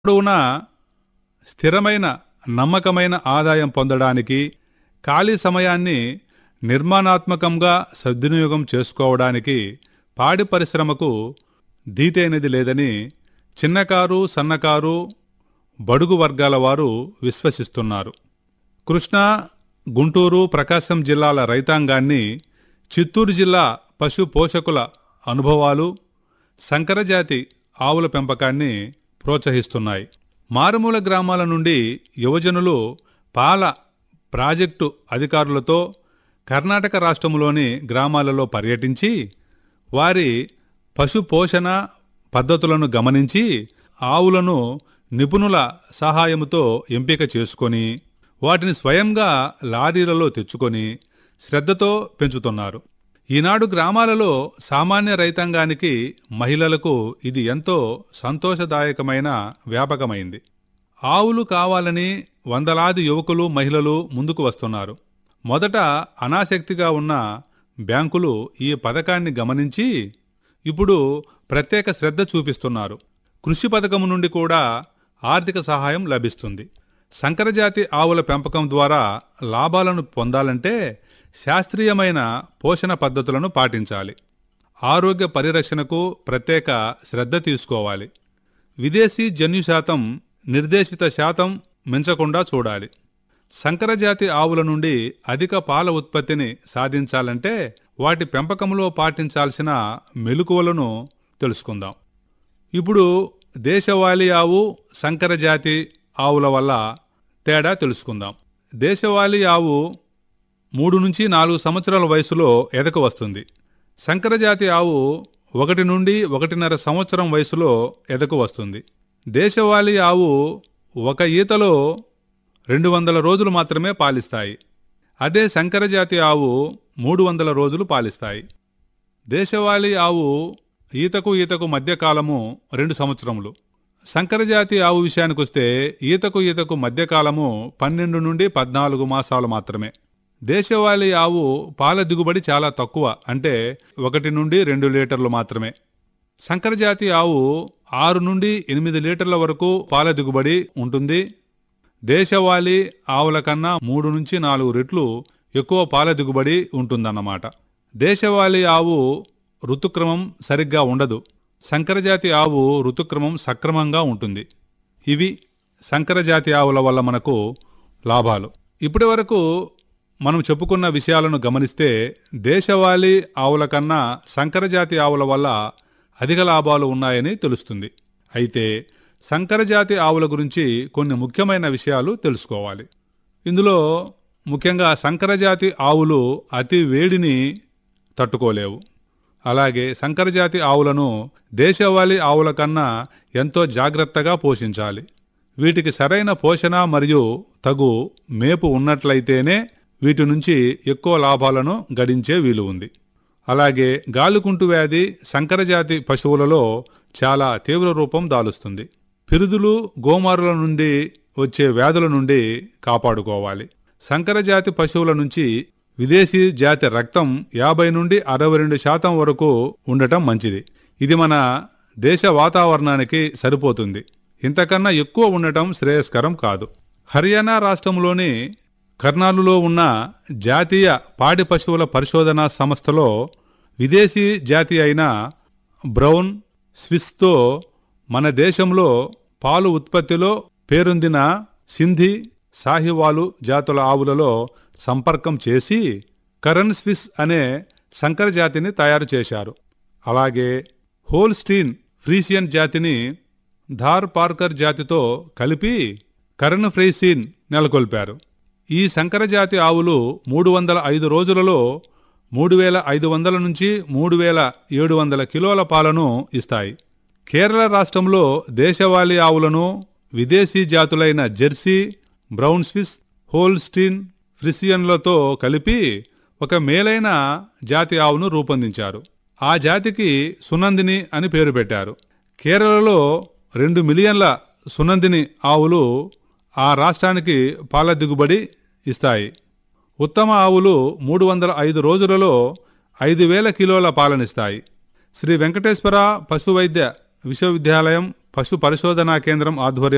పొడవునా స్థిరమైన నమ్మకమైన ఆదాయం పొందడానికి, ఖాళీ సమయాన్ని నిర్మాణాత్మకంగా సద్వినియోగం చేసుకోవడానికి పాడి పరిశ్రమకు ధీటైనది లేదని చిన్నకారు, సన్నకారు, బడుగు వర్గాల వారు విశ్వసిస్తున్నారు. కృష్ణా, గుంటూరు, ప్రకాశం జిల్లాల రైతాంగాన్ని చిత్తూరు జిల్లా పశు పోషకుల అనుభవాలు సంకరజాతి ఆవుల పెంపకాన్ని ప్రోత్సహిస్తున్నాయి. మారుమూల గ్రామాల నుండి యువజనులు పాల ప్రాజెక్టు అధికారులతో కర్ణాటక రాష్ట్రంలోని గ్రామాలలో పర్యటించి వారి పశు పోషణ పద్ధతులను గమనించి ఆవులను నిపుణుల సహాయముతో ఎంపిక చేసుకొని వాటిని స్వయంగా లారీలలో తెచ్చుకొని శ్రద్ధతో పెంచుతున్నారు. ఈనాడు గ్రామాలలో సామాన్య రైతాంగానికి, మహిళలకు ఇది ఎంతో సంతోషదాయకమైన వ్యాపకమైంది. ఆవులు కావాలని వందలాది యువకులు, మహిళలు ముందుకు వస్తున్నారు. మొదట అనాసక్తిగా ఉన్న బ్యాంకులు ఈ పథకాన్ని గమనించి ఇప్పుడు ప్రత్యేక శ్రద్ధ చూపిస్తున్నారు. కృషి పథకం నుండి కూడా ఆర్థిక సహాయం లభిస్తుంది. సంకరజాతి ఆవుల పెంపకం ద్వారా లాభాలను పొందాలంటే శాస్త్రీయమైన పోషణ పద్ధతులను పాటించాలి. ఆరోగ్య పరిరక్షణకు ప్రత్యేక శ్రద్ధ తీసుకోవాలి. విదేశీ జన్యు శాతం నిర్దేశిత శాతం మించకుండా చూడాలి. సంకరజాతి ఆవుల నుండి అధిక పాల ఉత్పత్తిని సాధించాలంటే వాటి పెంపకంలో పాటించాల్సిన మెలకువలను తెలుసుకుందాం. ఇప్పుడు దేశవాళీ ఆవు, సంకరజాతి ఆవుల వల్ల తేడా తెలుసుకుందాం. దేశవాళీ ఆవు 3 నుంచి 4 సంవత్సరాల వయసులో ఎదకు వస్తుంది. సంకరజాతి ఆవు 1 నుండి 1.5 సంవత్సరం వయసులో ఎదకు వస్తుంది. దేశవాళీ ఆవు ఒక ఈతలో 200 రోజులు మాత్రమే పాలిస్తాయి. అదే సంకరజాతి ఆవు 300 రోజులు పాలిస్తాయి. దేశవాళీ ఆవు ఈతకు మధ్య కాలము 2 సంవత్సరములు. సంకరజాతి ఆవు విషయానికొస్తే ఈతకు మధ్యకాలము 12 నుండి 14 మాసాలు మాత్రమే. దేశవాళీ ఆవు పాల దిగుబడి చాలా తక్కువ, అంటే 1 నుండి 2 లీటర్లు మాత్రమే. సంకరజాతి ఆవు 6 నుండి 8 లీటర్ల వరకు పాల దిగుబడి ఉంటుంది. దేశవాళీ ఆవుల కన్నా 3 నుంచి 4 రెట్లు ఎక్కువ పాల దిగుబడి ఉంటుందన్నమాట. దేశవాళీ ఆవు ఋతుక్రమం సరిగ్గా ఉండదు. సంకరజాతి ఆవు ఋతుక్రమం సక్రమంగా ఉంటుంది. ఇవి సంకరజాతి ఆవుల వల్ల మనకు లాభాలు. ఇప్పటి వరకు మనం చెప్పుకున్న విషయాలను గమనిస్తే దేశవాళీ ఆవుల కన్నా సంకరజాతి ఆవుల వల్ల అధిక లాభాలు ఉన్నాయని తెలుస్తుంది. అయితే సంకరజాతి ఆవుల గురించి కొన్ని ముఖ్యమైన విషయాలు తెలుసుకోవాలి. ఇందులో ముఖ్యంగా సంకరజాతి ఆవులు అతి వేడిని తట్టుకోలేవు. అలాగే సంకరజాతి ఆవులను దేశవాళీ ఆవుల కన్నా ఎంతో జాగ్రత్తగా పోషించాలి. వీటికి సరైన పోషణ మరియు తగు మేపు ఉన్నట్లయితేనే వీటి నుంచి ఎక్కువ లాభాలను గడించే వీలు ఉంది. అలాగే గాలికుంటు వ్యాధి సంకరజాతి పశువులలో చాలా తీవ్ర రూపం దాలుస్తుంది. పిరుదులు, గోమారుల నుండి వచ్చే వ్యాధుల నుండి కాపాడుకోవాలి. సంకరజాతి పశువుల నుంచి విదేశీ జాతి రక్తం 50 నుండి 62% వరకు ఉండటం మంచిది. ఇది మన దేశ వాతావరణానికి సరిపోతుంది. ఇంతకన్నా ఎక్కువ ఉండటం శ్రేయస్కరం కాదు. హర్యానా రాష్ట్రంలోని కర్నాలులో ఉన్న జాతీయ పాడి పశువుల పరిశోధనా సంస్థలో విదేశీ జాతి అయిన బ్రౌన్ స్విస్తో మన దేశంలో పాలు ఉత్పత్తిలో పేరొందిన సింధీ, సాహివాలు జాతుల ఆవులలో సంపర్కం చేసి కరన్ స్విస్ అనే సంకరజాతిని తయారు చేశారు. అలాగే హోల్స్టీన్ ఫ్రీసియన్ జాతిని ధార్ పార్కర్ జాతితో కలిపి కరన్ ఫ్రీసిన్ నెలకొల్పారు. ఈ సంకరజాతి ఆవులు 305 రోజులలో 3500 నుంచి 3700 కిలోల పాలను ఇస్తాయి. కేరళ రాష్ట్రంలో దేశవాళీ ఆవులను విదేశీ జాతులైన జెర్సీ, బ్రౌన్ స్విస్, హోల్స్టీన్ ఫ్రిసియన్లతో కలిపి ఒక మేలైన జాతి ఆవును రూపొందించారు. ఆ జాతికి సునందిని అని పేరు పెట్టారు. కేరళలో 2 మిలియన్ల సునందిని ఆవులు ఆ రాష్ట్రానికి పాల దిగుబడి ఇస్తాయి. ఉత్తమ ఆవులు 305 రోజులలో 5000 కిలోల పాలనిస్తాయి. శ్రీ వెంకటేశ్వర పశు వైద్య విశ్వవిద్యాలయం పశు పరిశోధనా కేంద్రం ఆధ్వర్యంలో